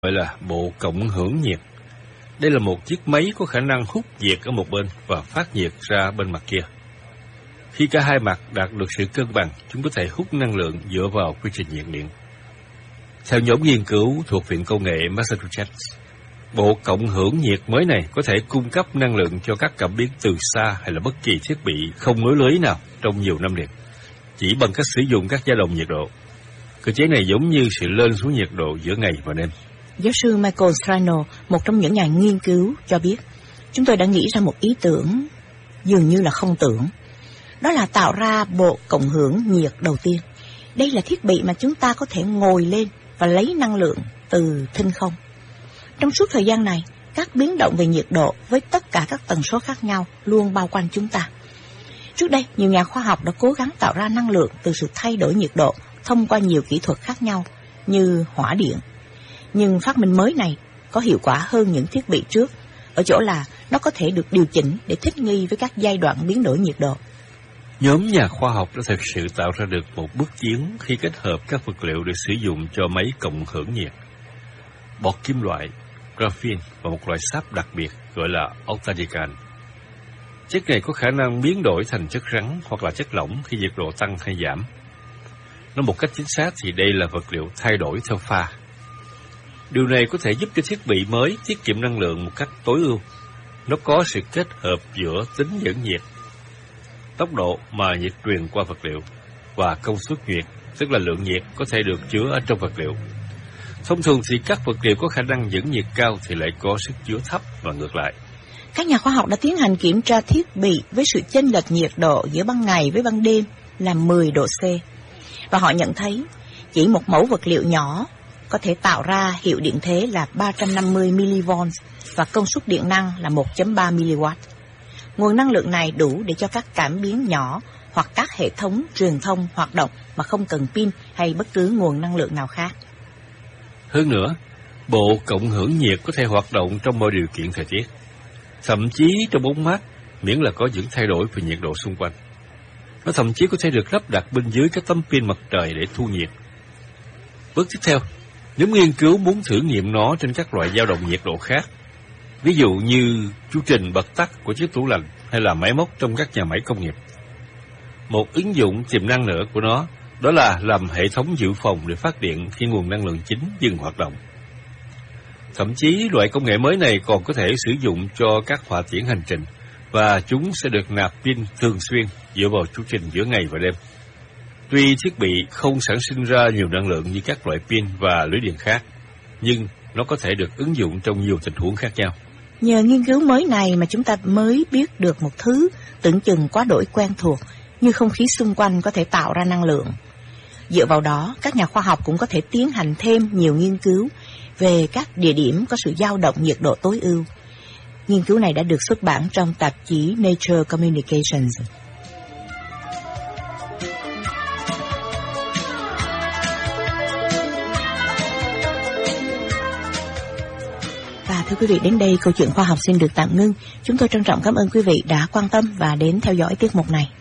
gọi là bộ cộng hưởng nhiệt. Đây là một chiếc máy có khả năng hút nhiệt ở một bên và phát nhiệt ra bên mặt kia. Khi cả hai mặt đạt được sự cân bằng, chúng có thể hút năng lượng dựa vào quy trình nhiệt điện. Theo nhóm nghiên cứu thuộc Viện Công nghệ Massachusetts, bộ cộng hưởng nhiệt mới này có thể cung cấp năng lượng cho các cảm biến từ xa hay là bất kỳ thiết bị không nối lưới nào trong nhiều năm liền, chỉ bằng cách sử dụng các dao động nhiệt độ. Cơ chế này giống như sự lên xuống nhiệt độ giữa ngày và đêm. Giáo sư Michael Strano, một trong những nhà nghiên cứu, cho biết, chúng tôi đã nghĩ ra một ý tưởng dường như là không tưởng. Đó là tạo ra bộ cộng hưởng nhiệt đầu tiên. Đây là thiết bị mà chúng ta có thể ngồi lên và lấy năng lượng từ thinh không. Trong suốt thời gian này, các biến động về nhiệt độ với tất cả các tần số khác nhau luôn bao quanh chúng ta. Trước đây, nhiều nhà khoa học đã cố gắng tạo ra năng lượng từ sự thay đổi nhiệt độ thông qua nhiều kỹ thuật khác nhau như hỏa điện. Nhưng phát minh mới này có hiệu quả hơn những thiết bị trước, ở chỗ là nó có thể được điều chỉnh để thích nghi với các giai đoạn biến đổi nhiệt độ. Nhóm nhà khoa học đã thực sự tạo ra được một bước tiến khi kết hợp các vật liệu được sử dụng cho máy cộng hưởng nhiệt: bọt kim loại, graphene và một loại sáp đặc biệt gọi là octadecan. Chất này có khả năng biến đổi thành chất rắn hoặc là chất lỏng khi nhiệt độ tăng hay giảm. Nói một cách chính xác thì đây là vật liệu thay đổi theo pha. Điều này có thể giúp cho thiết bị mới tiết kiệm năng lượng một cách tối ưu. Nó có sự kết hợp giữa tính dẫn nhiệt, tốc độ mà nhiệt truyền qua vật liệu, và công suất nhiệt, tức là lượng nhiệt có thể được chứa ở trong vật liệu. Thông thường thì các vật liệu có khả năng dẫn nhiệt cao thì lại có sức chứa thấp và ngược lại. Các nhà khoa học đã tiến hành kiểm tra thiết bị với sự chênh lệch nhiệt độ giữa ban ngày với ban đêm là 10 độ C. Và họ nhận thấy chỉ một mẫu vật liệu nhỏ có thể tạo ra hiệu điện thế là 350 mV và công suất điện năng là 1.3 mW. Nguồn năng lượng này đủ để cho các cảm biến nhỏ hoặc các hệ thống truyền thông hoạt động mà không cần pin hay bất cứ nguồn năng lượng nào khác. Hơn nữa, bộ cộng hưởng nhiệt có thể hoạt động trong mọi điều kiện thời tiết, thậm chí trong bóng mát, miễn là có những thay đổi về nhiệt độ xung quanh. Nó thậm chí có thể được lắp đặt bên dưới các tấm pin mặt trời để thu nhiệt. Bước tiếp theo, nhóm nghiên cứu muốn thử nghiệm nó trên các loại dao động nhiệt độ khác, ví dụ như chu trình bật tắt của chiếc tủ lạnh hay là máy móc trong các nhà máy công nghiệp. Một ứng dụng tiềm năng nữa của nó đó là làm hệ thống dự phòng để phát điện khi nguồn năng lượng chính dừng hoạt động. Thậm chí loại công nghệ mới này còn có thể sử dụng cho các hỏa tiễn hành trình, và chúng sẽ được nạp pin thường xuyên dựa vào chu trình giữa ngày và đêm. Tuy thiết bị không sản sinh ra nhiều năng lượng như các loại pin và lưới điện khác, nhưng nó có thể được ứng dụng trong nhiều tình huống khác nhau. Nhờ nghiên cứu mới này mà chúng ta mới biết được một thứ tưởng chừng quá đỗi quen thuộc, như không khí xung quanh có thể tạo ra năng lượng. Dựa vào đó, các nhà khoa học cũng có thể tiến hành thêm nhiều nghiên cứu về các địa điểm có sự dao động nhiệt độ tối ưu. Nghiên cứu này đã được xuất bản trong tạp chí Nature Communications. Và thưa quý vị, đến đây câu chuyện khoa học xin được tạm ngưng. Chúng tôi trân trọng cảm ơn quý vị đã quan tâm và đến theo dõi tiết mục này.